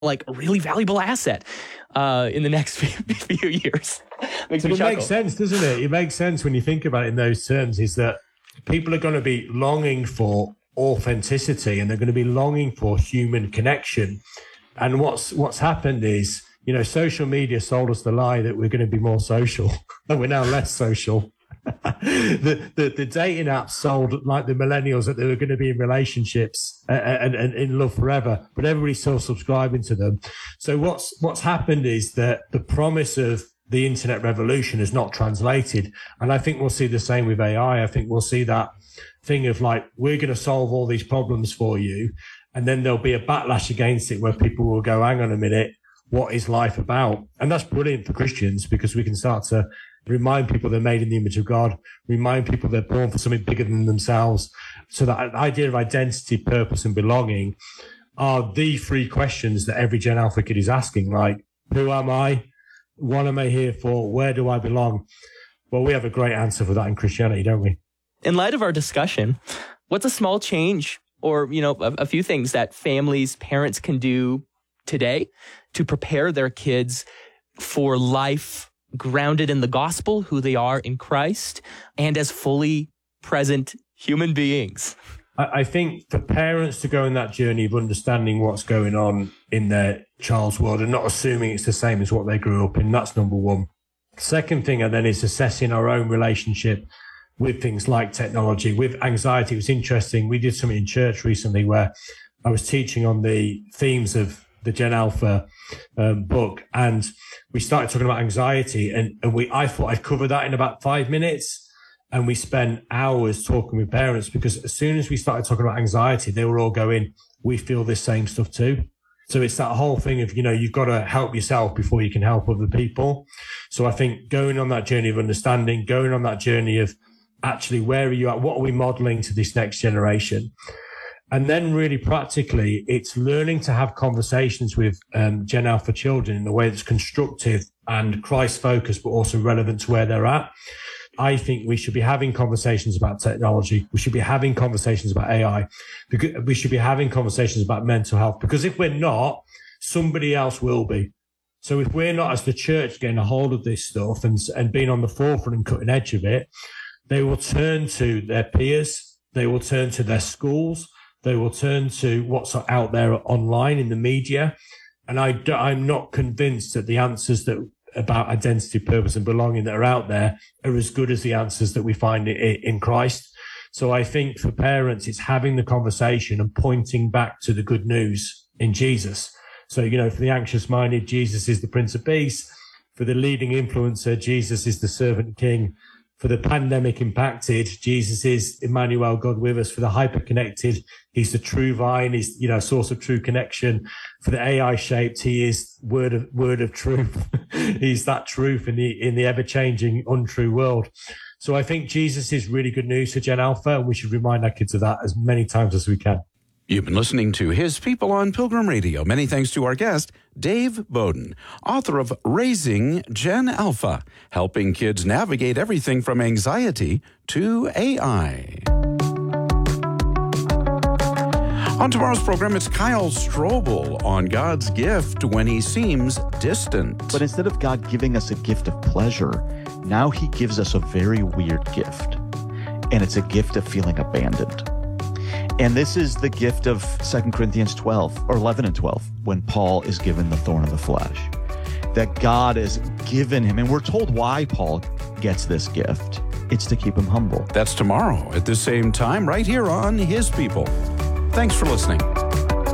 like a really valuable asset in the next few years. It makes sense, doesn't it? It makes sense when you think about it in those terms, is that people are going to be longing for authenticity and they're going to be longing for human connection. And what's happened is, social media sold us the lie that we're going to be more social and we're now less social. The dating apps sold like the millennials that they were going to be in relationships and in love forever, but everybody's still subscribing to them. So what's happened is that the promise of the internet revolution is not translated. And I think we'll see the same with AI. I think we'll see that thing of like, we're going to solve all these problems for you. And then there'll be a backlash against it where people will go, hang on a minute, what is life about? And that's brilliant for Christians because we can start to remind people they're made in the image of God, remind people they're born for something bigger than themselves. So that idea of identity, purpose and belonging are the three questions that every Gen Alpha kid is asking, like, who am I? What am I here for? Where do I belong? Well, we have a great answer for that in Christianity, don't we? In light of our discussion, what's a small change or, a few things that families, parents can do today to prepare their kids for life grounded in the gospel, who they are in Christ, and as fully present human beings? I think for parents to go on that journey of understanding what's going on in their child's world and not assuming it's the same as what they grew up in, that's number one. Second thing, and then is assessing our own relationship with things like technology, with anxiety. It was interesting. We did something in church recently where I was teaching on the themes of the Gen Alpha book, and we started talking about anxiety, and I thought I'd cover that in about 5 minutes. And we spent hours talking with parents because as soon as we started talking about anxiety, they were all going, we feel this same stuff too. So it's that whole thing of, you've got to help yourself before you can help other people. So I think going on that journey of understanding, going on that journey of actually, where are you at? What are we modeling to this next generation? And then really practically, it's learning to have conversations with Gen Alpha children in a way that's constructive and Christ-focused, but also relevant to where they're at. I think we should be having conversations about technology. We should be having conversations about AI. We should be having conversations about mental health, because if we're not, somebody else will be. So if we're not, as the church, getting a hold of this stuff and being on the forefront and cutting edge of it, they will turn to their peers. They will turn to their schools. They will turn to what's out there online in the media. And I'm not convinced that the answers about identity, purpose and belonging that are out there are as good as the answers that we find in Christ. So I think for parents, it's having the conversation and pointing back to the good news in Jesus. So, for the anxious minded, Jesus is the Prince of Peace. For the leading influencer, Jesus is the servant king. For the pandemic impacted, Jesus is Emmanuel, God with us. For the hyper-connected, he's the true vine, he's, source of true connection. For the AI shaped, he is word of truth. He's that truth in the ever-changing, untrue world. So I think Jesus is really good news for Gen Alpha, and we should remind our kids of that as many times as we can. You've been listening to His People on Pilgrim Radio. Many thanks to our guest, Dave Bowden, author of Raising Gen Alpha, helping kids navigate everything from anxiety to AI. On tomorrow's program, it's Kyle Strobel on God's gift when he seems distant. But instead of God giving us a gift of pleasure, now he gives us a very weird gift. And it's a gift of feeling abandoned. And this is the gift of 2 Corinthians 12, or 11 and 12, when Paul is given the thorn of the flesh. That God has given him, and we're told why Paul gets this gift. It's to keep him humble. That's tomorrow at the same time, right here on His People. Thanks for listening.